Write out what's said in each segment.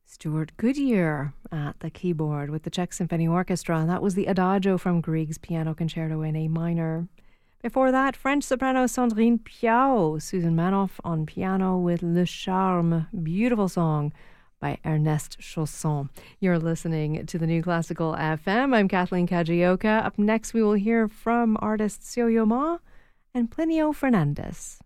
Stuart Goodyear at the keyboard with the Czech Symphony Orchestra, and that was the Adagio from Grieg's Piano Concerto in A minor. Before that, French soprano Sandrine Piau, Susan Manoff on piano with Le Charme, beautiful song by Ernest Chausson. You're listening to the New Classical FM. I'm Kathleen Kajioka. Up next, we will hear from artists Yo-Yo Ma and Plinio Fernandez.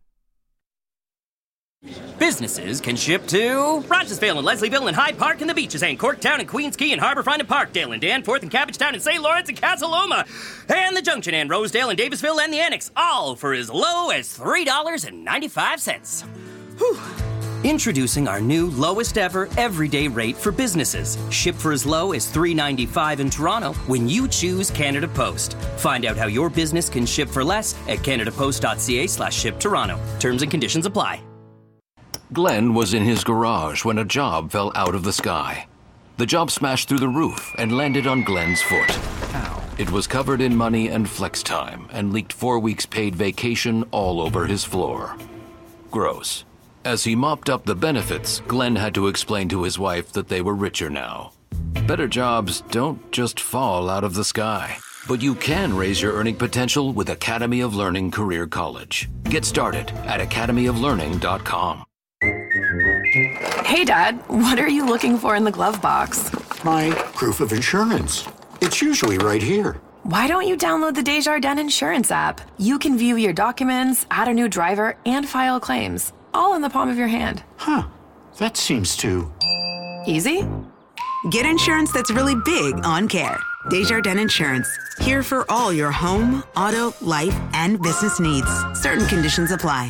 Businesses can ship to Rochesville and Leslieville and Hyde Park and the Beaches and Corktown and Queens Quay and Harbourfront and Parkdale and Danforth and Cabbagetown and St. Lawrence and Casa Loma and the Junction and Rosedale and Davisville and the Annex, all for as low as $3.95. Whew. Introducing our new lowest ever everyday rate for businesses. Ship for as low as $3.95 in Toronto when you choose Canada Post. Find out how your business can ship for less at canadapost.ca/shiptoronto. Terms and conditions apply. Glenn was in his garage when a job fell out of the sky. The job smashed through the roof and landed on Glenn's foot. Ow. It was covered in money and flex time and leaked 4 weeks paid vacation all over his floor. Gross. As he mopped up the benefits, Glenn had to explain to his wife that they were richer now. Better jobs don't just fall out of the sky. But you can raise your earning potential with Academy of Learning Career College. Get started at academyoflearning.com. Hey, Dad, what are you looking for in the glove box? My proof of insurance. It's usually right here. Why don't you download the Desjardins Insurance app? You can view your documents, add a new driver, and file claims, all in the palm of your hand. Huh, that seems too... easy? Get insurance that's really big on care. Desjardins Insurance. Here for all your home, auto, life, and business needs. Certain conditions apply.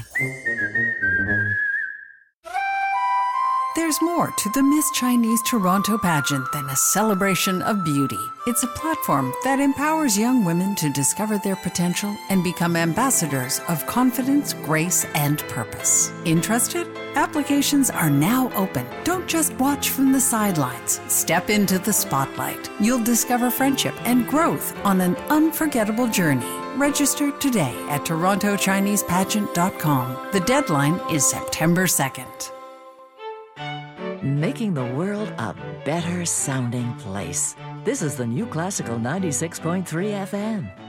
There's more to the Miss Chinese Toronto pageant than a celebration of beauty. It's a platform that empowers young women to discover their potential and become ambassadors of confidence, grace, and purpose. Interested? Applications are now open. Don't just watch from the sidelines. Step into the spotlight. You'll discover friendship and growth on an unforgettable journey. Register today at TorontoChinesePageant.com. The deadline is September 2nd. Making the world a better sounding place. This is the New Classical 96.3 FM.